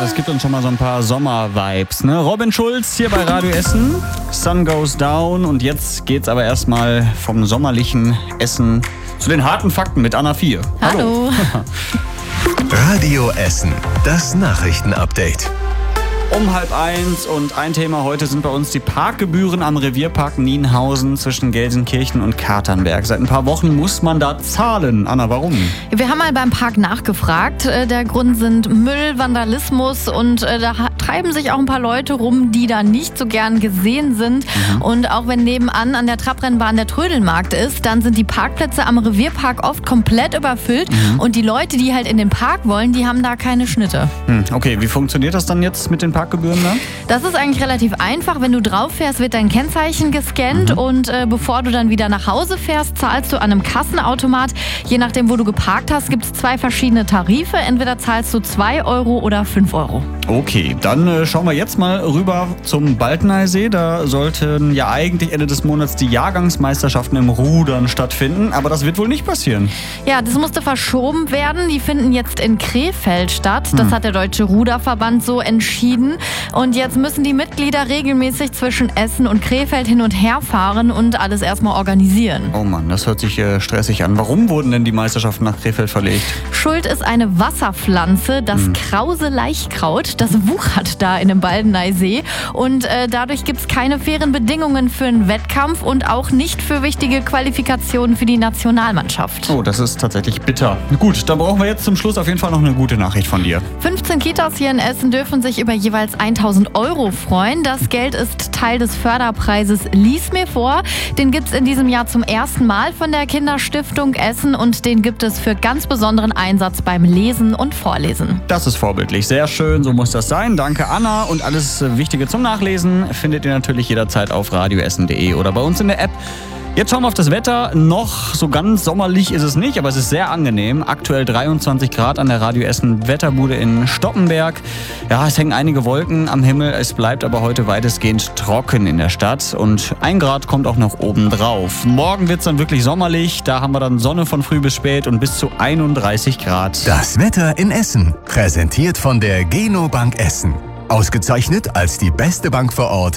das gibt uns schon mal so ein paar Sommer-Vibes, ne? Robin Schulz hier bei Radio Essen. Sun goes down und jetzt geht's aber erstmal vom sommerlichen Essen zu den harten Fakten mit Anna 4. Hallo. Radio Essen, das Nachrichtenupdate. Um 12:30 und ein Thema heute sind bei uns die Parkgebühren am Revierpark Nienhausen zwischen Gelsenkirchen und Katernberg. Seit ein paar Wochen muss man da zahlen. Anna, warum? Wir haben mal beim Park nachgefragt. Der Grund sind Müll, Vandalismus und da treiben sich auch ein paar Leute rum, die da nicht so gern gesehen sind. Und auch wenn nebenan an der Trabrennbahn der Trödelmarkt ist, dann sind die Parkplätze am Revierpark oft komplett überfüllt. Und die Leute, die halt in den Park wollen, die haben da keine Schnitte. Okay, wie funktioniert das dann jetzt mit den Parkgebühren da? Das ist eigentlich relativ einfach. Wenn du drauf fährst, wird dein Kennzeichen gescannt und bevor du dann wieder nach Hause fährst, zahlst du an einem Kassenautomat. Je nachdem, wo du geparkt hast, gibt es 2 verschiedene Tarife. Entweder zahlst du 2 Euro oder 5 Euro. Okay, dann schauen wir jetzt mal rüber zum Baldeneysee. Da sollten ja eigentlich Ende des Monats die Jahrgangsmeisterschaften im Rudern stattfinden, aber das wird wohl nicht passieren. Ja, das musste verschoben werden. Die finden jetzt in Krefeld statt. Das hat der Deutsche Ruderverband so entschieden. Und jetzt müssen die Mitglieder regelmäßig zwischen Essen und Krefeld hin und her fahren und alles erstmal organisieren. Oh Mann, das hört sich stressig an. Warum wurden denn die Meisterschaften nach Krefeld verlegt? Schuld ist eine Wasserpflanze, das Krause Laichkraut. Das wuchert da in dem Baldeneysee. Und dadurch gibt es keine fairen Bedingungen für einen Wettkampf und auch nicht für wichtige Qualifikationen für die Nationalmannschaft. Oh, das ist tatsächlich bitter. Gut, dann brauchen wir jetzt zum Schluss auf jeden Fall noch eine gute Nachricht von dir. 15 Kitas hier in Essen dürfen sich über jeweils 1.000 Euro freuen. Das Geld ist Teil des Förderpreises Lies mir vor. Den gibt es in diesem Jahr zum ersten Mal von der Kinderstiftung Essen und den gibt es für ganz besonderen Einsatz beim Lesen und Vorlesen. Das ist vorbildlich. Sehr schön, so muss das sein. Danke, Anna. Und alles Wichtige zum Nachlesen findet ihr natürlich jederzeit auf radioessen.de oder bei uns in der App. Jetzt schauen wir auf das Wetter. Noch so ganz sommerlich ist es nicht, aber es ist sehr angenehm. Aktuell 23 Grad an der Radio Essen Wetterbude in Stoppenberg. Ja, es hängen einige Wolken am Himmel. Es bleibt aber heute weitestgehend trocken in der Stadt. Und 1 Grad kommt auch noch oben drauf. Morgen wird es dann wirklich sommerlich. Da haben wir dann Sonne von früh bis spät und bis zu 31 Grad. Das Wetter in Essen, präsentiert von der Geno Bank Essen. Ausgezeichnet als die beste Bank vor Ort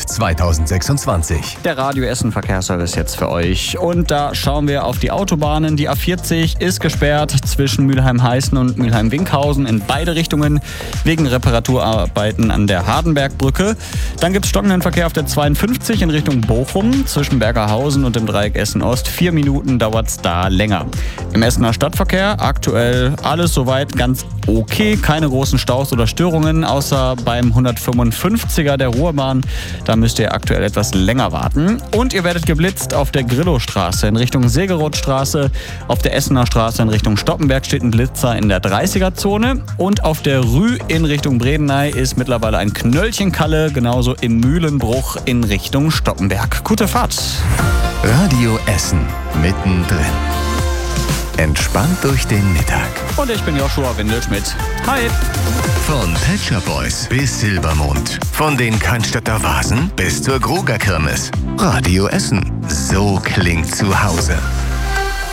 2026. Der Radio Essen Verkehrsservice jetzt für euch. Und da schauen wir auf die Autobahnen. Die A40 ist gesperrt zwischen Mülheim-Heißen und Mülheim-Winkhausen in beide Richtungen wegen Reparaturarbeiten an der Hardenbergbrücke. Dann gibt es stockenden Verkehr auf der 52 in Richtung Bochum zwischen Bergerhausen und dem Dreieck Essen-Ost. 4 Minuten dauert es da länger. Im Essener Stadtverkehr aktuell alles soweit ganz okay. Keine großen Staus oder Störungen, außer beim 155er der Ruhrbahn. Da müsst ihr aktuell etwas länger warten. Und ihr werdet geblitzt auf der Grillowstraße in Richtung Segerothstraße. Auf der Essener Straße in Richtung Stoppenberg steht ein Blitzer in der 30er-Zone. Und auf der Rü in Richtung Bredeney ist mittlerweile ein Knöllchen Kalle, genauso im Mühlenbruch in Richtung Stoppenberg. Gute Fahrt! Radio Essen, mittendrin. Entspannt durch den Mittag. Und ich bin Joshua Windelschmidt. Hi! Von Pet Shop Boys bis Silbermond. Von den Cannstatter Vasen bis zur Gruger Kirmes. Radio Essen. So klingt zu Hause.